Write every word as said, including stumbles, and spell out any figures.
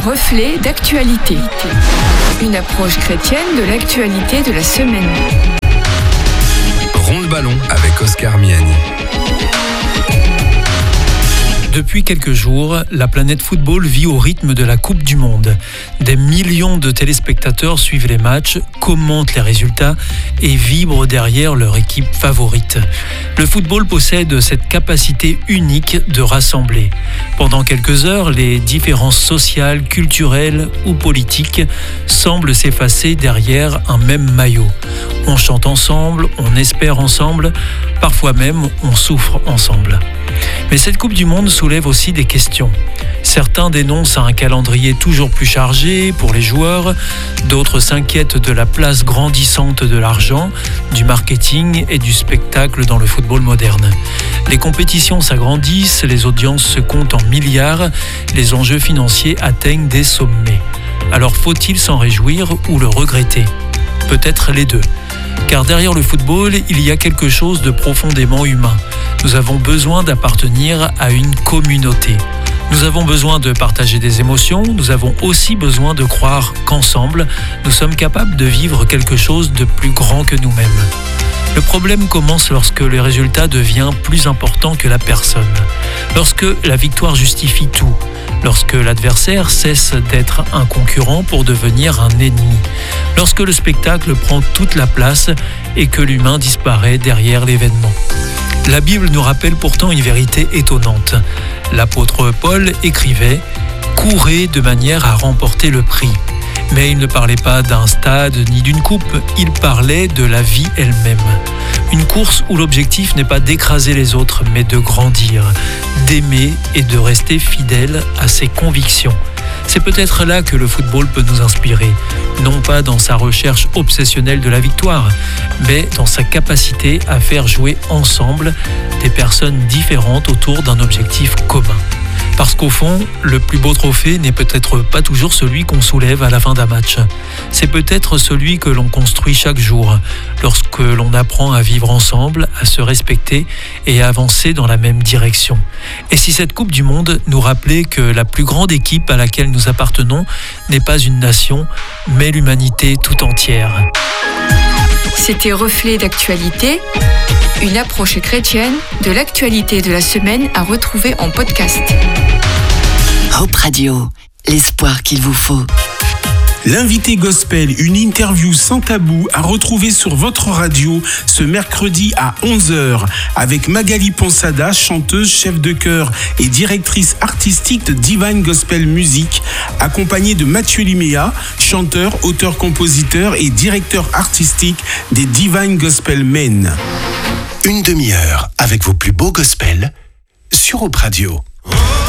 reflet d'actualité. Une approche chrétienne de l'actualité de la semaine. Rond de ballon avec Oscar Miani. Depuis quelques jours, la planète football vit au rythme de la Coupe du Monde. Des millions de téléspectateurs suivent les matchs, commentent les résultats et vibrent derrière leur équipe favorite. Le football possède cette capacité unique de rassembler. Pendant quelques heures, les différences sociales, culturelles ou politiques semblent s'effacer derrière un même maillot. On chante ensemble, on espère ensemble, parfois même on souffre ensemble. Mais cette Coupe du Monde soulève aussi des questions. Certains dénoncent un calendrier toujours plus chargé pour les joueurs, d'autres s'inquiètent de la place grandissante de l'argent, du marketing et du spectacle dans le football moderne. Les compétitions s'agrandissent, les audiences se comptent en milliards, les enjeux financiers atteignent des sommets. Alors faut-il s'en réjouir ou le regretter ? Peut-être les deux. Car derrière le football, il y a quelque chose de profondément humain. Nous avons besoin d'appartenir à une communauté. Nous avons besoin de partager des émotions, nous avons aussi besoin de croire qu'ensemble, nous sommes capables de vivre quelque chose de plus grand que nous-mêmes. Le problème commence lorsque le résultat devient plus important que la personne. Lorsque la victoire justifie tout. Lorsque l'adversaire cesse d'être un concurrent pour devenir un ennemi. Lorsque le spectacle prend toute la place et que l'humain disparaît derrière l'événement. La Bible nous rappelle pourtant une vérité étonnante. L'apôtre Paul écrivait « Courez de manière à remporter le prix ». Mais il ne parlait pas d'un stade ni d'une coupe, il parlait de la vie elle-même. Une course où l'objectif n'est pas d'écraser les autres, mais de grandir, d'aimer et de rester fidèle à ses convictions. C'est peut-être là que le football peut nous inspirer, non pas dans sa recherche obsessionnelle de la victoire, mais dans sa capacité à faire jouer ensemble des personnes différentes autour d'un objectif commun. Parce qu'au fond, le plus beau trophée n'est peut-être pas toujours celui qu'on soulève à la fin d'un match. C'est peut-être celui que l'on construit chaque jour, lorsque l'on apprend à vivre ensemble, à se respecter et à avancer dans la même direction. Et si cette Coupe du Monde nous rappelait que la plus grande équipe à laquelle nous appartenons n'est pas une nation, mais l'humanité tout entière. C'était Reflet d'actualité, une approche chrétienne de l'actualité de la semaine à retrouver en podcast. Hope Radio, l'espoir qu'il vous faut. L'invité gospel, une interview sans tabou à retrouver sur votre radio ce mercredi à onze heures avec Magali Ponsada, chanteuse, chef de chœur et directrice artistique de Divine Gospel Music, accompagnée de Mathieu Liméa, chanteur, auteur-compositeur et directeur artistique des Divine Gospel Men. Une demi-heure avec vos plus beaux gospels sur Hope Radio.